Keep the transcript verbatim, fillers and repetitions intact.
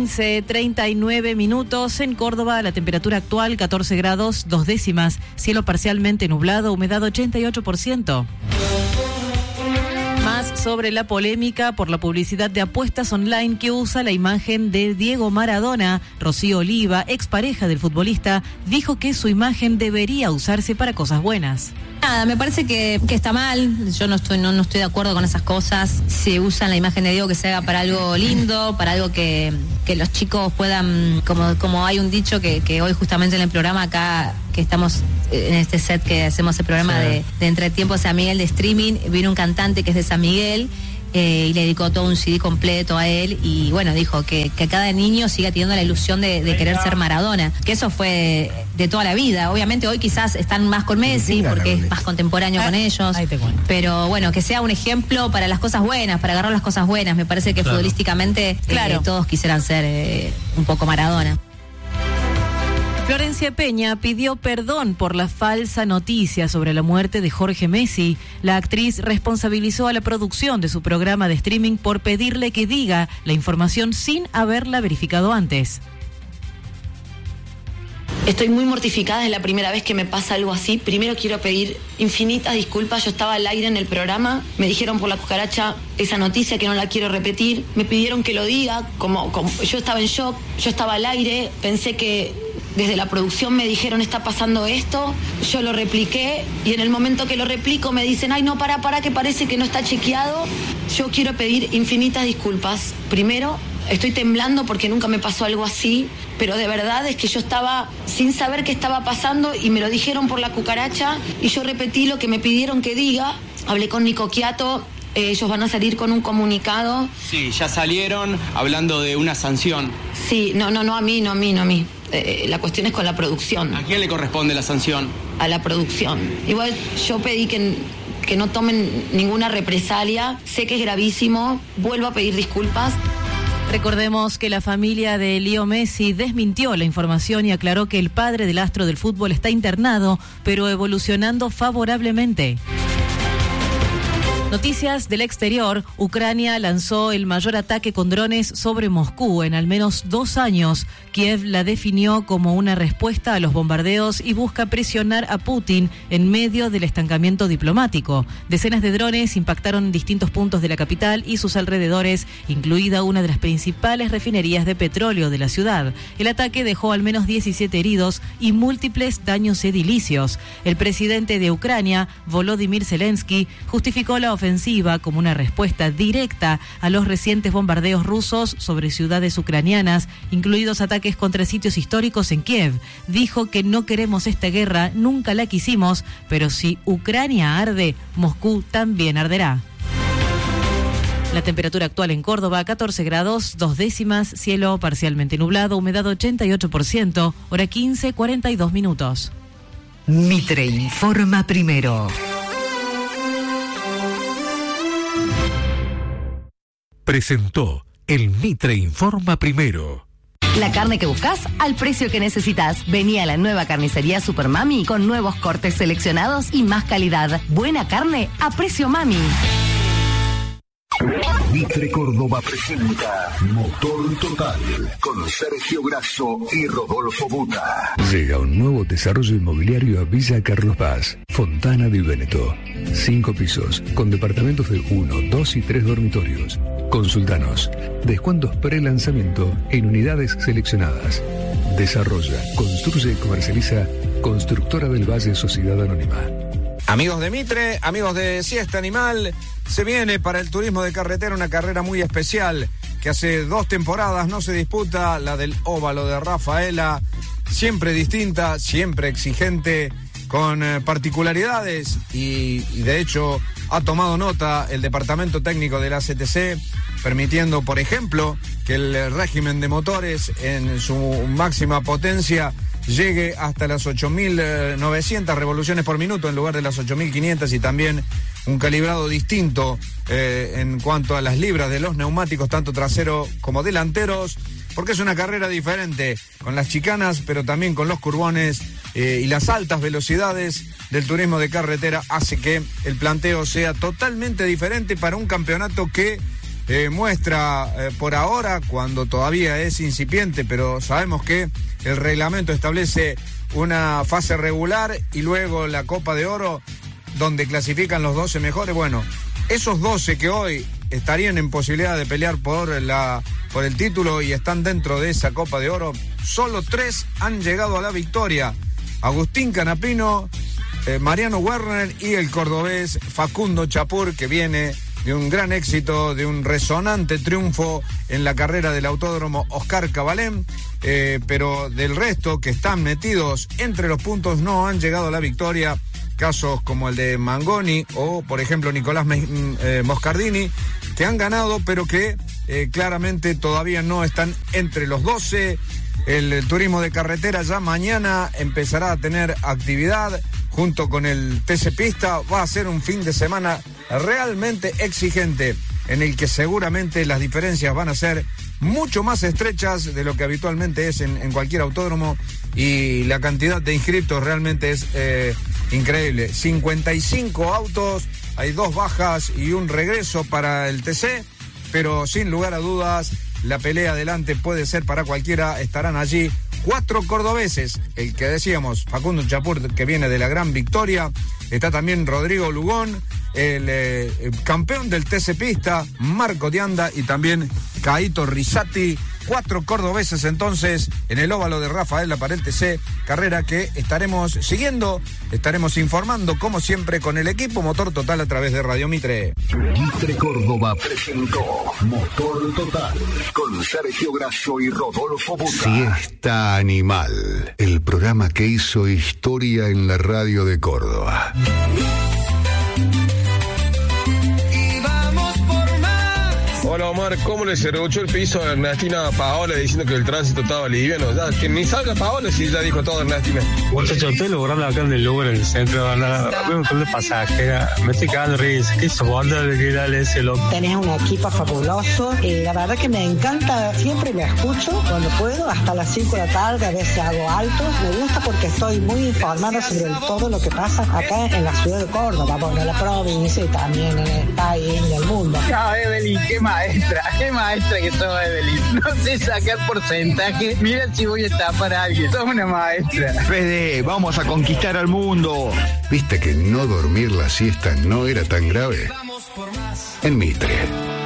quince treinta y nueve minutos. En Córdoba, la temperatura actual catorce grados, dos décimas. Cielo parcialmente nublado, humedad ochenta y ocho por ciento. Más sobre la polémica por la publicidad de apuestas online que usa la imagen de Diego Maradona. Rocío Oliva, expareja del futbolista, dijo que su imagen debería usarse para cosas buenas. Nada, me parece que, que está mal. Yo no estoy, no, no estoy de acuerdo con esas cosas. Si usan la imagen de Diego, que se haga para algo lindo, para algo que, que los chicos puedan, como, como hay un dicho que, que hoy justamente en el programa acá, que estamos en este set que hacemos el programa sí. de, de Entretiempo San Miguel de streaming, vino un cantante que es de San Miguel eh, y le dedicó todo un C D completo a él y bueno, dijo que, que cada niño siga teniendo la ilusión de, de querer ser Maradona, que eso fue de toda la vida. Obviamente hoy quizás están más con Messi porque es más contemporáneo ah, con ellos, pero bueno, que sea un ejemplo para las cosas buenas, para agarrar las cosas buenas. Me parece que claro. futbolísticamente claro. eh, todos quisieran ser eh, un poco Maradona. Florencia Peña pidió perdón por la falsa noticia sobre la muerte de Jorge Messi. La actriz responsabilizó a la producción de su programa de streaming por pedirle que diga la información sin haberla verificado antes. Estoy muy mortificada, es la primera vez que me pasa algo así. Primero quiero pedir infinitas disculpas. Yo estaba al aire en el programa, me dijeron por la cucaracha esa noticia que no la quiero repetir. Me pidieron que lo diga, como, como yo estaba en shock, yo estaba al aire, pensé que desde la producción me dijeron está pasando esto, yo lo repliqué y en el momento que lo replico me dicen ay no, para, para, que parece que no está chequeado. Yo quiero pedir infinitas disculpas. Primero, estoy temblando porque nunca me pasó algo así, pero de verdad es que yo estaba sin saber qué estaba pasando y me lo dijeron por la cucaracha y yo repetí lo que me pidieron que diga. Hablé con Nico Quiato, eh, ellos van a salir con un comunicado. Sí, ya salieron hablando de una sanción. Sí, no, no, no a mí, no a mí, no a mí. Eh, la cuestión es con la producción. ¿A quién le corresponde la sanción? A la producción. Igual yo pedí que, que no tomen ninguna represalia. Sé que es gravísimo. Vuelvo a pedir disculpas. Recordemos que la familia de Leo Messi desmintió la información y aclaró que el padre del astro del fútbol está internado, pero evolucionando favorablemente. Noticias del exterior. Ucrania lanzó el mayor ataque con drones sobre Moscú en al menos dos años. Kiev la definió como una respuesta a los bombardeos y busca presionar a Putin en medio del estancamiento diplomático. Decenas de drones impactaron distintos puntos de la capital y sus alrededores, incluida una de las principales refinerías de petróleo de la ciudad. El ataque dejó al menos diecisiete heridos y múltiples daños edilicios. El presidente de Ucrania, Volodymyr Zelensky, justificó la ofensiva como una respuesta directa a los recientes bombardeos rusos sobre ciudades ucranianas, incluidos ataques contra sitios históricos en Kiev. Dijo que no queremos esta guerra, nunca la quisimos, pero si Ucrania arde, Moscú también arderá. La temperatura actual en Córdoba, catorce grados, dos décimas, cielo parcialmente nublado, humedad ochenta y ocho por ciento, hora quince, cuarenta y dos minutos. Mitre informa primero. Presentó el Mitre Informa Primero. La carne que buscas al precio que necesitas. Vení a la nueva carnicería Super Mami con nuevos cortes seleccionados y más calidad. Buena carne a precio Mami. Mitre Córdoba presenta Motor Total con Sergio Grasso y Rodolfo Buta. Llega un nuevo desarrollo inmobiliario a Villa Carlos Paz, Fontana di Veneto. Cinco pisos, con departamentos de uno, dos y tres dormitorios. Consultanos. Descuentos pre-lanzamiento en unidades seleccionadas. Desarrolla, construye y comercializa Constructora del Valle Sociedad Anónima. Amigos de Mitre, amigos de Siesta Animal, se viene para el turismo de carretera una carrera muy especial que hace dos temporadas no se disputa, la del Óvalo de Rafaela, siempre distinta, siempre exigente, con eh, particularidades y, y de hecho ha tomado nota el Departamento Técnico de la C T C, permitiendo, por ejemplo, que el régimen de motores en su máxima potencia llegue hasta las ocho mil novecientas revoluciones por minuto en lugar de las ocho mil quinientas y también un calibrado distinto eh, en cuanto a las libras de los neumáticos, tanto trasero como delanteros, porque es una carrera diferente con las chicanas, pero también con los curbones eh, y las altas velocidades del turismo de carretera hace que el planteo sea totalmente diferente para un campeonato que eh, muestra eh, por ahora, cuando todavía es incipiente, pero sabemos que el reglamento establece una fase regular y luego la Copa de Oro, donde clasifican los doce mejores. Bueno, esos doce que hoy estarían en posibilidad de pelear por, la, por el título y están dentro de esa Copa de Oro, solo tres han llegado a la victoria. Agustín Canapino, eh, Mariano Werner y el cordobés Facundo Chapur, que viene de un gran éxito, de un resonante triunfo en la carrera del Autódromo Oscar Cabalén, eh, pero del resto que están metidos entre los puntos no han llegado a la victoria. Casos como el de Mangoni o, por ejemplo, Nicolás eh, Moscardini, que han ganado, pero que eh, claramente todavía no están entre los doce. El, el turismo de carretera ya mañana empezará a tener actividad junto con el T C Pista. Va a ser un fin de semana realmente exigente, en el que seguramente las diferencias van a ser mucho más estrechas de lo que habitualmente es en, en cualquier autódromo, y la cantidad de inscriptos realmente es eh, increíble. cincuenta y cinco autos, hay dos bajas y un regreso para el T C, pero sin lugar a dudas la pelea adelante puede ser para cualquiera. Estarán allí cuatro cordobeses, el que decíamos, Facundo Chapur, que viene de la gran victoria, está también Rodrigo Lugón, el, eh, el campeón del T C Pista, Marco Dianda, y también Caíto Risati. Cuatro cordobeses entonces en el óvalo de Rafaela para el T C, carrera que estaremos siguiendo, estaremos informando como siempre con el equipo Motor Total a través de Radio Mitre. Mitre Córdoba presentó Motor Total con Sergio Grasso y Rodolfo Buca. Fiesta Animal, el programa que hizo historia en la radio de Córdoba. Hola Omar, ¿cómo le cerruchó el piso a Ernestina Paola diciendo que el tránsito estaba liviano? Ya, que ni salga Paola si ya dijo todo Ernestina. Muchachos, ustedes lograron acá en el lugar, en el centro, van a ver un montón de pasajeros. Me estoy cagando risa. ¿Qué soporte que dale ese loco? Tenés un equipo fabuloso. Eh, la verdad que me encanta, siempre me escucho cuando puedo, hasta las cinco de la tarde, a veces hago altos. Me gusta porque estoy muy informada sobre el, todo lo que pasa acá en la ciudad de Córdoba, bueno, en la provincia y también en el país y en el mundo. No, Evelyn, qué maestra, qué maestra que sos, Evelyn. No sé sacar porcentaje. Mira si voy a estafar a alguien. Sos una maestra. Fede, vamos a conquistar al mundo. ¿Viste que no dormir la siesta no era tan grave? En Mitre,